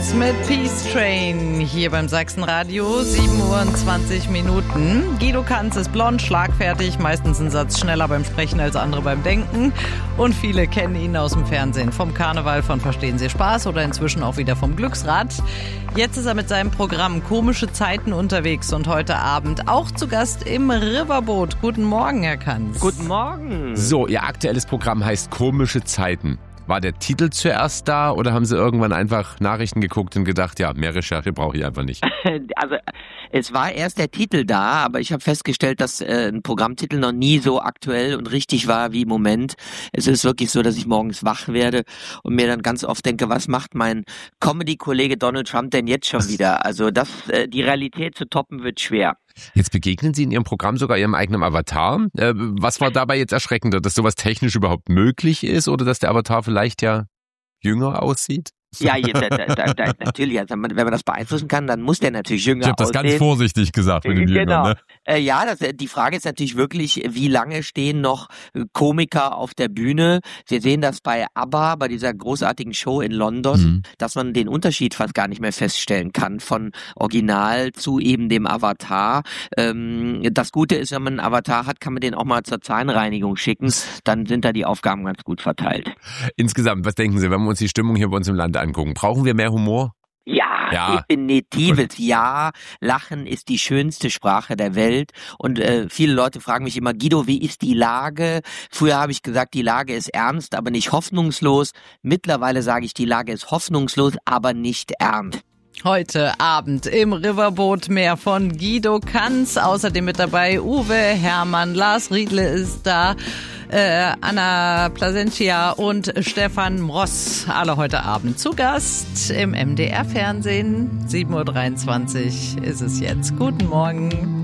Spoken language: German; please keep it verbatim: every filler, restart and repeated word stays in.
Kanz mit Peace Train hier beim Sachsenradio, sieben Uhr und zwanzig Minuten. Guido Kanz ist blond, schlagfertig, meistens einen Satz schneller beim Sprechen als andere beim Denken. Und viele kennen ihn aus dem Fernsehen, vom Karneval, von Verstehen Sie Spaß oder inzwischen auch wieder vom Glücksrad. Jetzt ist er mit seinem Programm Komische Zeiten unterwegs und heute Abend auch zu Gast im Riverboot. Guten Morgen, Herr Kanz. Guten Morgen. So, Ihr aktuelles Programm heißt Komische Zeiten. War der Titel zuerst da oder haben Sie irgendwann einfach Nachrichten geguckt und gedacht, ja, mehr Recherche brauche ich einfach nicht? Also es war erst der Titel da, aber ich habe festgestellt, dass äh, ein Programmtitel noch nie so aktuell und richtig war wie im Moment. Es ist wirklich so, dass ich morgens wach werde und mir dann ganz oft denke, was macht mein Comedy-Kollege Donald Trump denn jetzt schon wieder? Also das, äh, die Realität zu toppen wird schwer. Jetzt begegnen Sie in Ihrem Programm sogar Ihrem eigenen Avatar. Äh, was war dabei jetzt erschreckender, dass sowas technisch überhaupt möglich ist oder dass der Avatar vielleicht ja jünger aussieht? Ja, da, da, da, natürlich. Also wenn man das beeinflussen kann, dann muss der natürlich jünger aussehen. Ich habe das ganz vorsichtig gesagt mit dem Genau. Jüngern, ne? Äh, ja, das, die Frage ist natürlich wirklich, wie lange stehen noch Komiker auf der Bühne? Wir sehen das bei ABBA, bei dieser großartigen Show in London, mhm. dass man den Unterschied fast gar nicht mehr feststellen kann von Original zu eben dem Avatar. Ähm, das Gute ist, wenn man einen Avatar hat, kann man den auch mal zur Zahnreinigung schicken. Dann sind da die Aufgaben ganz gut verteilt. Insgesamt, was denken Sie, wenn wir uns die Stimmung hier bei uns im Land angucken? Brauchen wir mehr Humor? Ja, ja, definitives Ja. Lachen ist die schönste Sprache der Welt. Und äh, viele Leute fragen mich immer, Guido, wie ist die Lage? Früher habe ich gesagt, die Lage ist ernst, aber nicht hoffnungslos. Mittlerweile sage ich, die Lage ist hoffnungslos, aber nicht ernst. Heute Abend im Riverboot mehr von Guido Kanz. Außerdem mit dabei Uwe Hermann, Lars Riedle ist da, äh, Anna Placentia und Stefan Mross. Alle heute Abend zu Gast im M D R-Fernsehen. sieben Uhr dreiundzwanzig ist es jetzt. Guten Morgen.